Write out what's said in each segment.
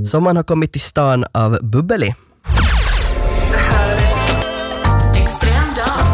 Sommaren har kommit till stan av Bubbeli. Det här är Extrem dag.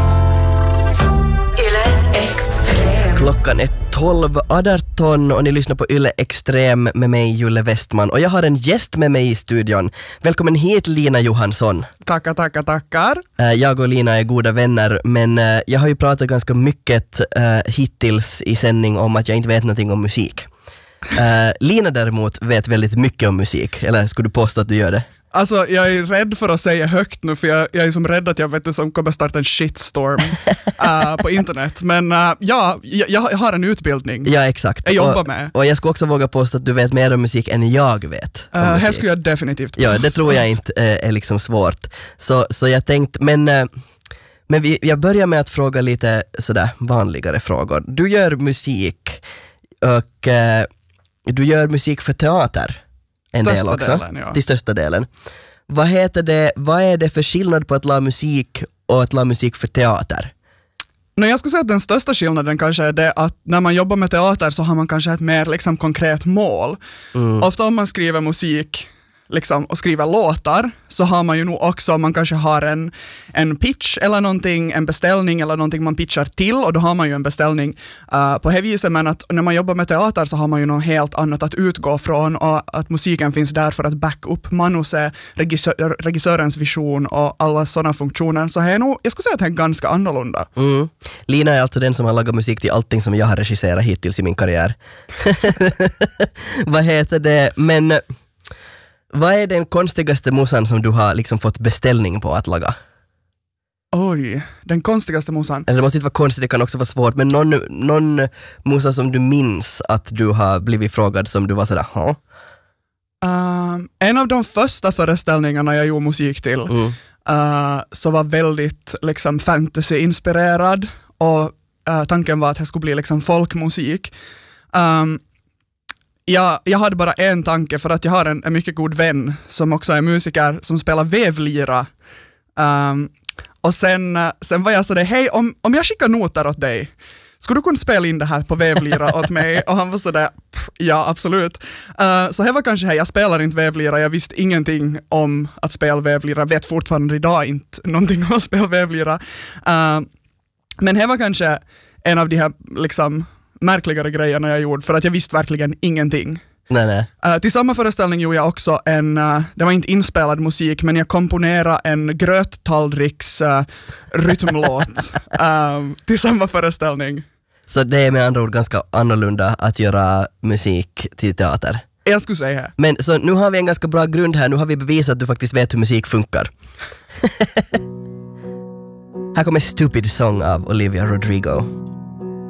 Yle Extrem. Klockan är 12:18 och ni lyssnar på Yle Extrem med mig, Julle Westman. Och jag har en gäst med mig i studion. Välkommen hit, Lina Johansson. Tackar. Jag och Lina är goda vänner, men jag har ju pratat ganska mycket hittills i sändning om att jag inte vet någonting om musik. Lina däremot vet väldigt mycket om musik, eller skulle du påstå att du gör det? Alltså, jag är rädd för att säga högt nu, för jag är som rädd att jag vet som kommer starta en shitstorm på internet. Men jag har en utbildning. Ja, exakt. Jag jobbar med. Och jag skulle också våga påstå att du vet mer om musik än jag vet. Här skulle jag definitivt påstå. Ja, det tror jag inte är liksom svårt. Så jag tänkte, men jag börjar med att fråga lite sådär vanligare frågor. Du gör musik och du gör musik för teater. En del också, till största delen. Vad är det för skillnad på att la musik och att la musik för teater? Jag skulle säga att den största skillnaden kanske är det att när man jobbar med teater så har man kanske ett mer liksom konkret mål. Ofta om man skriver musik liksom, och skriver låtar, så har man ju nog också, man kanske har en pitch eller någonting, en beställning eller någonting man pitchar till, och då har man ju en beställning på det viset. Men att när man jobbar med teater så har man ju något helt annat att utgå från, och att musiken finns där för att backa upp manuset, regissörens vision och alla sådana funktioner. Så här nog, jag skulle säga att det är ganska annorlunda. Lina är alltså den som har lagat musik till allting som jag har regisserat hittills i min karriär. Vad heter det? Men vad är den konstigaste musan som du har liksom fått beställning på att laga? Oj, den konstigaste musan. Eller det måste inte vara konstigt, det kan också vara svårt, men någon musa som du minns att du har blivit frågad som du var sådär, En av de första föreställningarna jag gjorde musik till så var väldigt liksom fantasy-inspirerad, och tanken var att det skulle bli liksom folkmusik. Jag hade bara en tanke, för att jag har en mycket god vän som också är musiker som spelar vevlira. Och sen var jag sådär, hej, om jag skickar noter åt dig, skulle du kunna spela in det här på vevlira åt mig? Och han var sådär, ja absolut. Så här var kanske, jag spelar inte vevlira, jag visste ingenting om att spela vevlira, vet fortfarande idag inte någonting om att spela vevlira. Men här var kanske en av de här liksom märkligare grejerna jag gjorde, för att jag visste verkligen ingenting. Nej. Till samma föreställning gjorde jag också det var inte inspelad musik, men jag komponerade en gröttallriks rytmlåt till samma föreställning. Så det är med andra ord ganska annorlunda att göra musik till teater. Jag skulle säga. Men så nu har vi en ganska bra grund här, nu har vi bevisat att du faktiskt vet hur musik funkar. Här kommer Stupid Song av Olivia Rodrigo.